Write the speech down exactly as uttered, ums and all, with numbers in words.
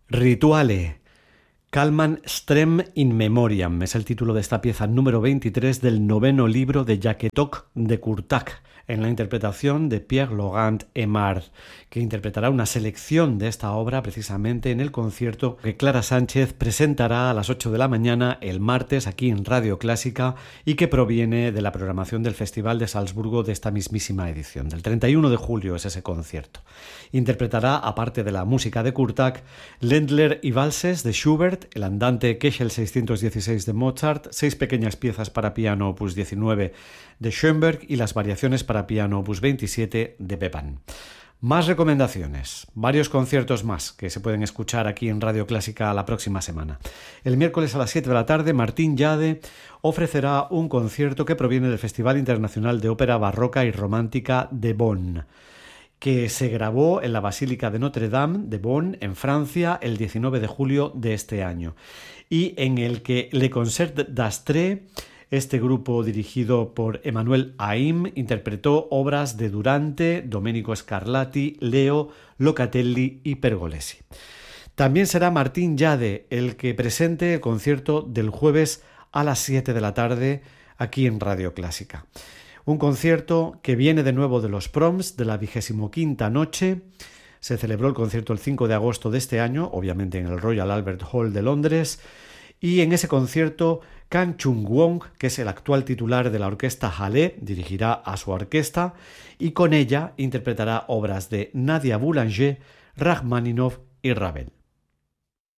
Rituale. Calman Strem in Memoriam es el título de esta pieza número veintitrés del noveno libro de Jaquetoc de Curtac, en la interpretación de Pierre-Laurent Aimard, que interpretará una selección de esta obra precisamente en el concierto que Clara Sánchez presentará a las ocho de la mañana el martes aquí en Radio Clásica y que proviene de la programación del Festival de Salzburgo de esta mismísima edición. Del treinta y uno de julio es ese concierto. Interpretará, aparte de la música de Curtac, Ländler y valses de Schubert, el andante Köchel seiscientos dieciséis de Mozart, seis pequeñas piezas para piano opus diecinueve de Schoenberg y las variaciones para piano opus veintisiete de Bepan. Más recomendaciones, varios conciertos más que se pueden escuchar aquí en Radio Clásica la próxima semana. El miércoles a las siete de la tarde, Martín Yade ofrecerá un concierto que proviene del Festival Internacional de Ópera Barroca y Romántica de Bonn, que se grabó en la Basílica de Notre Dame de Bonn, en Francia, el diecinueve de julio de este año, y en el que Le Concert d'Astre, este grupo dirigido por Emmanuel Haim, interpretó obras de Durante, Domenico Scarlatti, Leo, Locatelli y Pergolesi. También será Martín Yade el que presente el concierto del jueves a las siete de la tarde aquí en Radio Clásica. Un concierto que viene de nuevo de los Proms, de la vigésimo quinta noche. Se celebró el concierto el cinco de agosto de este año, obviamente en el Royal Albert Hall de Londres, y en ese concierto Kang Chung-won, que es el actual titular de la orquesta Halle, dirigirá a su orquesta y con ella interpretará obras de Nadia Boulanger, Rachmaninoff y Ravel.